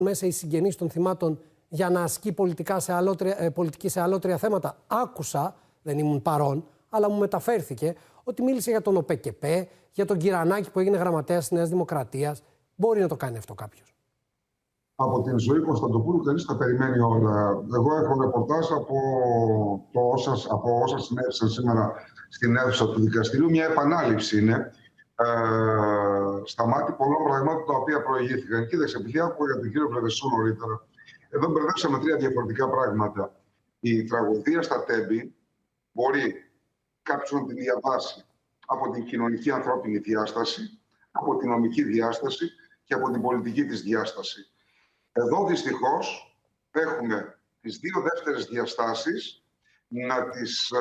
μέσα οι συγγενείς των θυμάτων για να ασκεί πολιτική σε αλότρια θέματα. Άκουσα, δεν ήμουν παρόν, αλλά μου μεταφέρθηκε ότι μίλησε για τον ΟΠΕΚΕΠΕ, για τον Κυρανάκη που έγινε γραμματέας της Νέας Δημοκρατίας. Μπορεί να το κάνει αυτό κάποιος? Από την ζωή Κωνσταντοπούλου κανείς τα περιμένει όλα. Εγώ έχω ρεπορτάζ από όσα συνέβησαν σήμερα στην αίθουσα του δικαστηρίου. Μια επανάληψη είναι στα μάτια πολλών πραγμάτων τα οποία προηγήθηκαν. Κοίταξε, επειδή άκουγα για τον κύριο Βρεδεσού νωρίτερα, εδώ μπερδέψαμε τρία διαφορετικά πράγματα. Η τραγωδία στα Τέμπη μπορεί κάποιος να τη διαβάσει από την κοινωνική ανθρώπινη διάσταση, από την νομική διάσταση και από την πολιτική της διάσταση. Εδώ δυστυχώς έχουμε τις δύο δεύτερες διαστάσεις να τις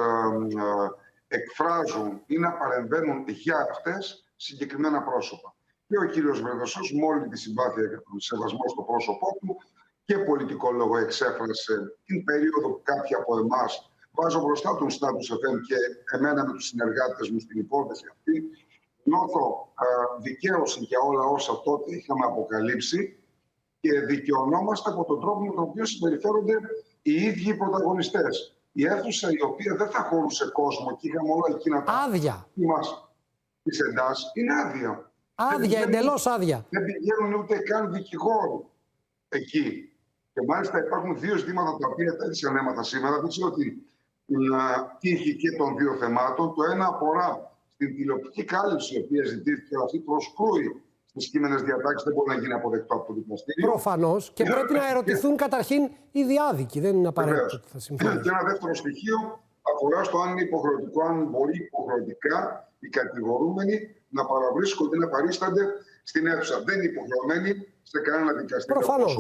εκφράζουν ή να παρεμβαίνουν για αυτές συγκεκριμένα πρόσωπα. Και ο κύριος Βρεδεσός, με όλη τη συμπάθεια και τον σεβασμό στο πρόσωπό του και πολιτικό λόγο εξέφρασε την περίοδο που κάποιοι από εμάς, βάζω μπροστά τον Status FM και εμένα με τους συνεργάτες μου στην υπόθεση αυτή, νιώθω δικαίωση για όλα όσα τότε είχαμε αποκαλύψει και δικαιωνόμαστε από τον τρόπο με τον οποίο συμπεριφέρονται οι ίδιοι οι πρωταγωνιστές. Η αίθουσα η οποία δεν θα χωρούσε κόσμο και είχαμε όλα εκείνα τα άδεια τις εντάσεις, είναι άδεια. Άδεια, εντελώς άδεια. Δεν πηγαίνουν ούτε καν δικηγόροι εκεί. Και μάλιστα υπάρχουν δύο ζητήματα τα οποία τέτοια αίματα σήμερα. Δεν ξέρω την τύχη και των δύο θεμάτων. Το ένα αφορά στην τηλεοπτική κάλυψη, η οποία ζητήθηκε, αλλά αυτή προσκρούει στις κείμενες διατάξεις, δεν μπορεί να γίνει αποδεκτό από το δικαστήριο. Προφανώς. Και πρέπει να ερωτηθούν καταρχήν οι διάδικοι. Δεν είναι απαραίτητο ότι θα συμφωνήσουν. Και ένα δεύτερο στοιχείο αφορά στο αν είναι υποχρεωτικό, αν μπορεί υποχρεωτικά οι κατηγορούμενοι να παραβρίσκονται ή να παρίστανται στην αίθουσα. Δεν είναι υποχρεωμένοι σε κανένα δικαστήριο. Προφανώς.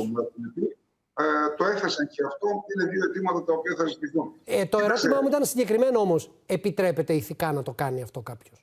Το έθεσαν και αυτό. Είναι δύο αιτήματα τα οποία θα ζητηθούν. Το ερώτημα μου ήταν συγκεκριμένο όμως. Επιτρέπεται ηθικά να το κάνει αυτό κάποιος?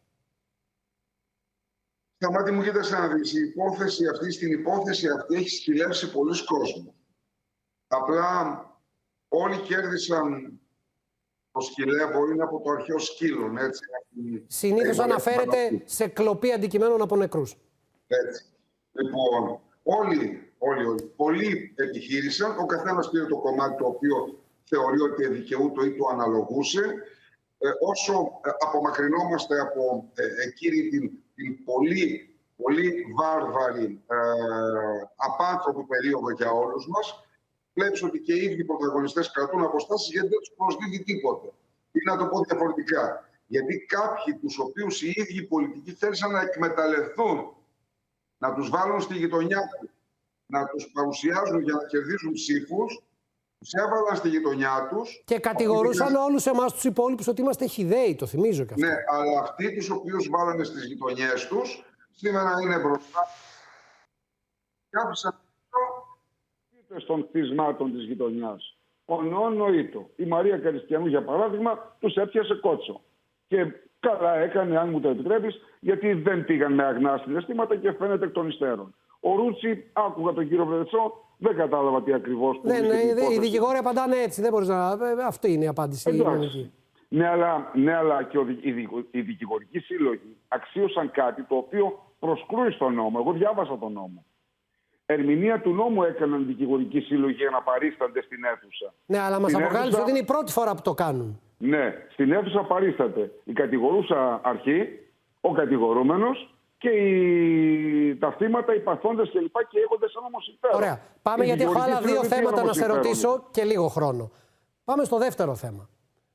Στα μάτια μου, κοίταξε να δεις, στην υπόθεση αυτή έχει σκυλεύσει πολλούς κόσμος. Απλά όλοι κέρδισαν το σκυλεύω, είναι από το αρχαίο σκύλο. Συνήθως αναφέρεται σε κλοπή αντικειμένων από νεκρούς. Έτσι. Λοιπόν, πολλοί επιχείρησαν, ο καθένας πήρε το κομμάτι το οποίο θεωρεί ότι δικαιούτο ή του αναλογούσε. Όσο απομακρυνόμαστε από εκείνη την πολύ βάρβαρη, απάνθρωπη περίοδο για όλους μας, βλέπεις ότι και οι ίδιοι πρωταγωνιστές κρατούν αποστάσεις γιατί δεν τους προσδίδει τίποτε. Ή να το πω διαφορετικά, γιατί κάποιοι τους οποίους οι ίδιοι πολιτικοί θέλησαν να εκμεταλλευτούν, να τους βάλουν στη γειτονιά τους, να τους παρουσιάζουν για να κερδίζουν ψήφους, τους έβαλαν στη γειτονιά τους. Και κατηγορούσαν όλους εμάς τους υπόλοιπους ότι είμαστε χυδαίοι, το θυμίζω και αυτό. Ναι, αλλά αυτοί τους οποίους βάλανε στις γειτονιές τους, σήμερα είναι μπροστά. Κάψαν των κτισμάτων της γειτονιάς. Ο Νοήτο. Η Μαρία Καριστιανού, για παράδειγμα, τους έπιασε κότσο. Και καλά έκανε, αν μου το επιτρέπεις, γιατί δεν πήγαν με αγνά συναισθήματα και φαίνεται εκ των υστέρων. Ο Ρούτσι, άκουγα τον κύριο Βρεδεσό, δεν κατάλαβα τι ακριβώς. Οι δικηγόροι απαντάνε έτσι. Δεν μπορείς να. Αυτή είναι η απάντηση. Ναι, αλλά και οι δικηγορικοί σύλλογοι αξίωσαν κάτι το οποίο προσκρούει στον νόμο. Εγώ διάβασα τον νόμο. Ερμηνεία του νόμου έκαναν δικηγορικοί σύλλογοι για να παρίστανται στην αίθουσα. Ναι, αλλά μας αποκάλυψε ότι είναι η πρώτη φορά που το κάνουν. Ναι, στην αίθουσα παρίσταται η κατηγορούσα αρχή, ο κατηγορούμενος και τα θύματα, οι παθόντες κλπ. Και έχονται σαν ομοσυμπέρον. Ωραία. Πάμε γιατί έχω άλλα δύο θέματα να σε ρωτήσω και λίγο χρόνο. Πάμε στο δεύτερο θέμα.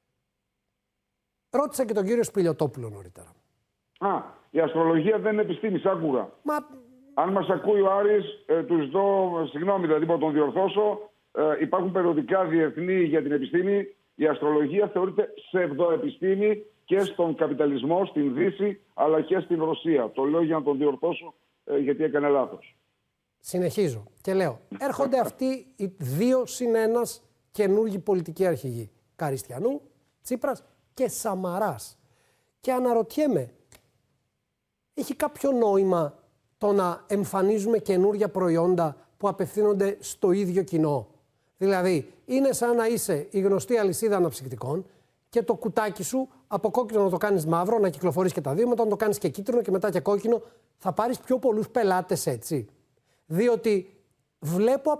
Ρώτησα και τον κύριο Σπηλιωτόπουλο νωρίτερα. Η αστρολογία δεν είναι επιστήμη, άκουγα. Αν μας ακούει ο Άρης, του ζητώ συγγνώμη, δηλαδή να τον διορθώσω. Υπάρχουν περιοδικά διεθνή για την επιστήμη. Η αστρολογία θεωρείται ψευδοεπιστήμη και στον καπιταλισμό, στην Δύση, αλλά και στην Ρωσία. Το λέω για να τον διορθώσω, γιατί έκανε λάθος. Συνεχίζω και λέω. Έρχονται αυτοί οι 2+1 καινούργιοι πολιτικοί αρχηγοί. Καριστιανού, Τσίπρας και Σαμαράς. Και αναρωτιέμαι, έχει κάποιο νόημα το να εμφανίζουμε καινούργια προϊόντα που απευθύνονται στο ίδιο κοινό? Δηλαδή, είναι σαν να είσαι η γνωστή αλυσίδα αναψυκτικών και το κουτάκι σου από κόκκινο να το κάνεις μαύρο, να κυκλοφορείς και τα δύο, μετά να το κάνεις και κίτρινο και μετά και κόκκινο. Θα πάρεις πιο πολλούς πελάτες έτσι. Διότι βλέπω